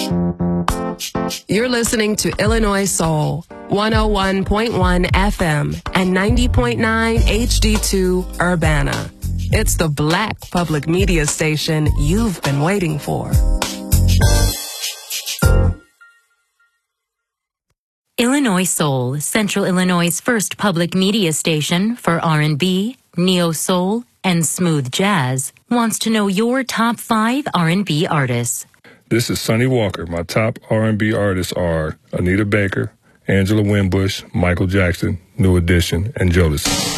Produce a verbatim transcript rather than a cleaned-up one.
You're listening to Illinois Soul, one oh one point one F M and ninety point nine H D two Urbana. It's the Black public media station you've been waiting for. Illinois Soul, Central Illinois' first public media station for R and B, neo-soul, and smooth jazz, wants to know your top five R and B artists. This is Sonny Walker. My top R and B artists are Anita Baker, Angela Winbush, Michael Jackson, New Edition, and Jodeci.